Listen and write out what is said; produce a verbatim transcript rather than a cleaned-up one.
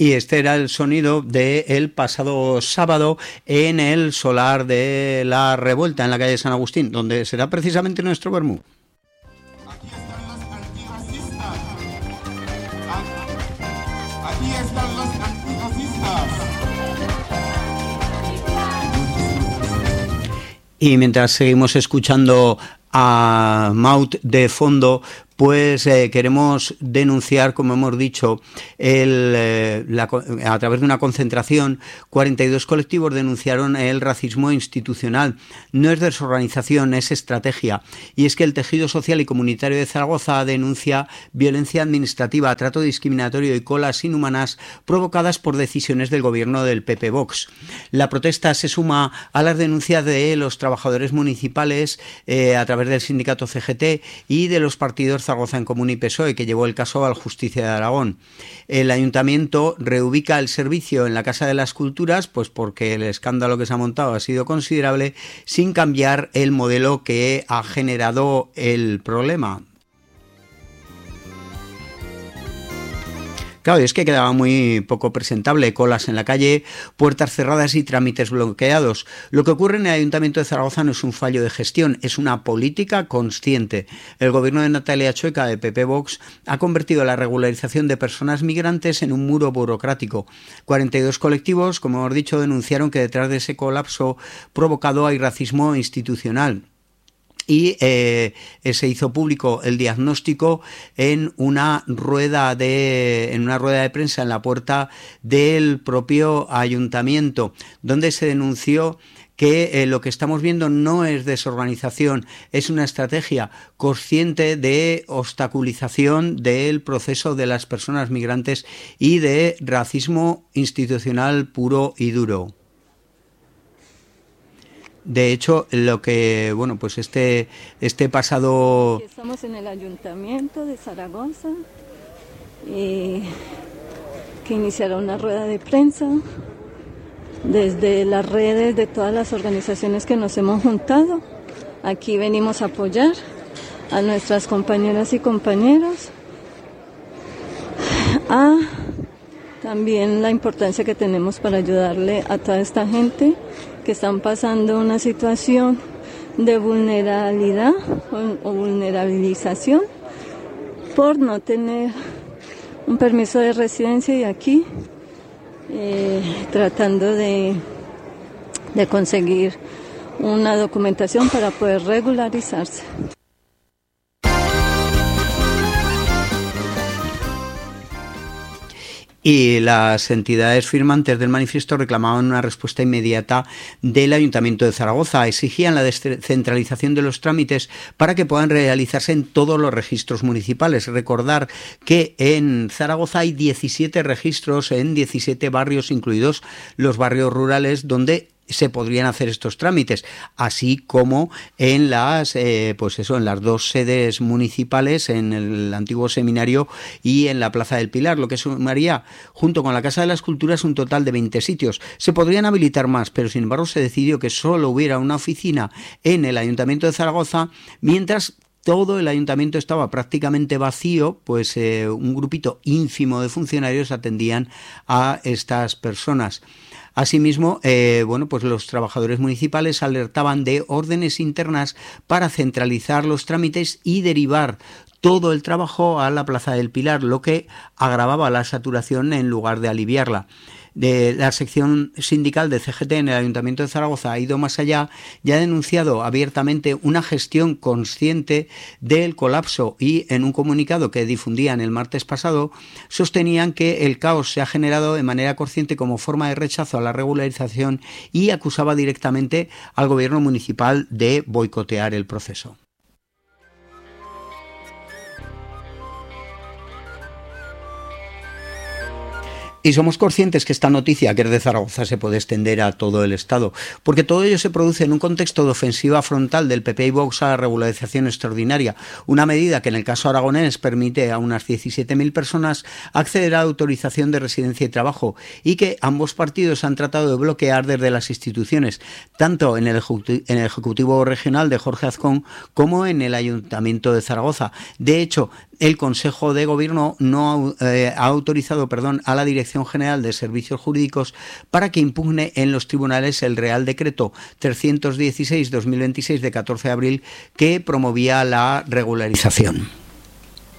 Y este era el sonido del pasado sábado en el solar de la Revuelta, en la calle San Agustín, donde será precisamente nuestro vermú. Aquí están los antirracistas. Aquí están los antirracistas. Y mientras seguimos escuchando a Maut de fondo, pues eh, queremos denunciar, como hemos dicho, el, eh, la, a través de una concentración, cuarenta y dos colectivos denunciaron el racismo institucional. No es desorganización, es estrategia. Y es que el tejido social y comunitario de Zaragoza denuncia violencia administrativa, trato discriminatorio y colas inhumanas provocadas por decisiones del gobierno del P P Vox. La protesta se suma a las denuncias de los trabajadores municipales eh, a través del sindicato C G T y de los partidos Zaragoza en Común y P S O E, que llevó el caso al Justicia de Aragón. El ayuntamiento reubica el servicio en la Casa de las Culturas, pues porque el escándalo que se ha montado ha sido considerable, sin cambiar el modelo que ha generado el problema. Claro, es que quedaba muy poco presentable, colas en la calle, puertas cerradas y trámites bloqueados. Lo que ocurre en el Ayuntamiento de Zaragoza no es un fallo de gestión, es una política consciente. El gobierno de Natalia Chueca, de P P Vox, ha convertido la regularización de personas migrantes en un muro burocrático. cuarenta y dos colectivos, como hemos dicho, denunciaron que detrás de ese colapso provocado hay racismo institucional. Y eh, se hizo público el diagnóstico en una rueda de en una rueda de prensa en la puerta del propio ayuntamiento, donde se denunció que eh, lo que estamos viendo no es desorganización, es una estrategia consciente de obstaculización del proceso de las personas migrantes y de racismo institucional puro y duro. De hecho, lo que, bueno, pues este, este pasado... Aquí estamos en el Ayuntamiento de Zaragoza, eh, que iniciaron una rueda de prensa desde las redes de todas las organizaciones que nos hemos juntado. Aquí venimos a apoyar a nuestras compañeras y compañeros, a también la importancia que tenemos para ayudarle a toda esta gente que están pasando una situación de vulnerabilidad o, o vulnerabilización por no tener un permiso de residencia, y aquí eh, tratando de, de conseguir una documentación para poder regularizarse. Y las entidades firmantes del manifiesto reclamaban una respuesta inmediata del Ayuntamiento de Zaragoza. Exigían la descentralización de los trámites para que puedan realizarse en todos los registros municipales. Recordar que en Zaragoza hay diecisiete registros en diecisiete barrios, incluidos los barrios rurales, donde se podrían hacer estos trámites, así como en las eh, pues eso, en las dos sedes municipales, en el antiguo seminario y en la Plaza del Pilar, lo que sumaría junto con la Casa de las Culturas un total de veinte sitios. Se podrían habilitar más, pero sin embargo se decidió que solo hubiera una oficina en el Ayuntamiento de Zaragoza, mientras todo el ayuntamiento estaba prácticamente vacío, pues eh, un grupito ínfimo de funcionarios atendían a estas personas. Asimismo, eh, bueno, pues los trabajadores municipales alertaban de órdenes internas para centralizar los trámites y derivar todo el trabajo a la Plaza del Pilar, lo que agravaba la saturación en lugar de aliviarla. De la sección sindical de C G T en el Ayuntamiento de Zaragoza ha ido más allá y ha denunciado abiertamente una gestión consciente del colapso, y en un comunicado que difundían el martes pasado sostenían que el caos se ha generado de manera consciente como forma de rechazo a la regularización, y acusaba directamente al gobierno municipal de boicotear el proceso. Y somos conscientes que esta noticia, que es de Zaragoza, se puede extender a todo el Estado, porque todo ello se produce en un contexto de ofensiva frontal del P P y Vox a la regularización extraordinaria, una medida que en el caso aragonés permite a unas diecisiete mil personas acceder a la autorización de residencia y trabajo, y que ambos partidos han tratado de bloquear desde las instituciones, tanto en el Ejecutivo, en el Ejecutivo Regional de Jorge Azcón como en el Ayuntamiento de Zaragoza. De hecho, el Consejo de Gobierno no eh, ha autorizado perdón, a la Dirección General de Servicios Jurídicos para que impugne en los tribunales el Real Decreto trescientos dieciséis barra dos mil veintiséis de catorce de abril que promovía la regularización.